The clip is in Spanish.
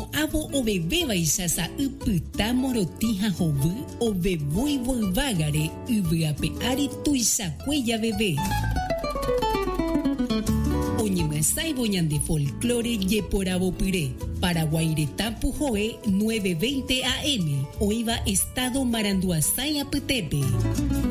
no avo o bebé baixasa upyta morotija hovy o bebui volvagare uvyape ari tuisakueya bebé. Oñemesaibo ñande folclore yeporabo pire. Paraguairetapu Joe 9:20 AM. Oiva Estado Maranduazaya Petepe.